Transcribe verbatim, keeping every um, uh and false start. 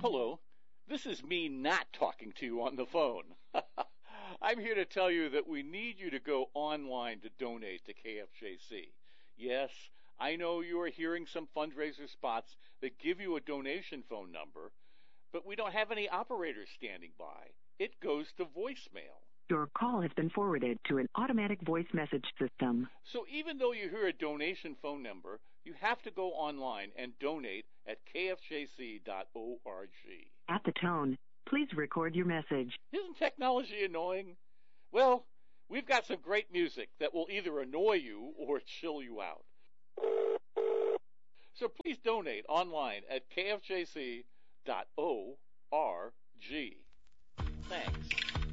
Hello, this is me not talking to you on the phone. I'm here to tell you that we need you to go online to donate to K F J C. Yes, I know you are hearing some fundraiser spots that give you a donation phone number, but we don't have any operators standing by. It goes to voicemail. Your call has been forwarded to an automatic voice message system. So even though you hear a donation phone number, you have to go online and donate at k f j c dot org. At the tone, please record your message. Isn't technology annoying? Well, we've got some great music that will either annoy you or chill you out. So please donate online at k f j c dot org. Thanks.